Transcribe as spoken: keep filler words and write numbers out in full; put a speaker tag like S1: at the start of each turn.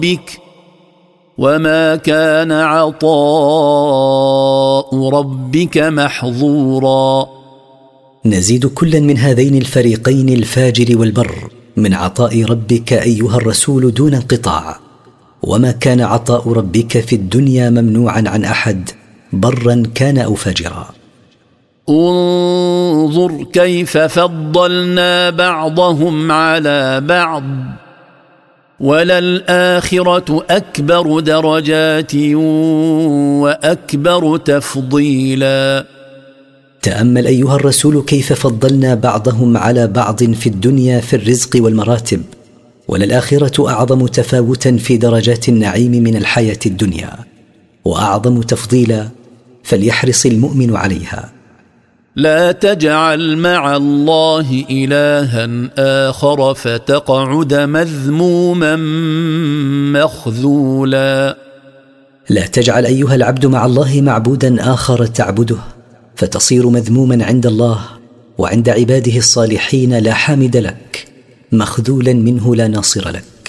S1: ربك وما كان عطاء ربك محظورا.
S2: نزيد كلا من هذين الفريقين الفاجر والبر من عطاء ربك أيها الرسول دون انقطاع، وما كان عطاء ربك في الدنيا ممنوعا عن أحد برا كان أو فاجرا.
S1: انظر كيف فضلنا بعضهم على بعض وللآخرة أكبر درجات وأكبر تفضيلا.
S2: تأمل أيها الرسول كيف فضلنا بعضهم على بعض في الدنيا في الرزق والمراتب، وللآخرة أعظم تفاوتا في درجات النعيم من الحياة الدنيا وأعظم تفضيلا، فليحرص المؤمن عليها.
S1: لا تجعل مع الله إلها آخر فتقعد مذموما مخذولا.
S2: لا تجعل أيها العبد مع الله معبودا آخر تعبده فتصير مذموما عند الله وعند عباده الصالحين لا حامد لك، مخذولا منه لا ناصر لك.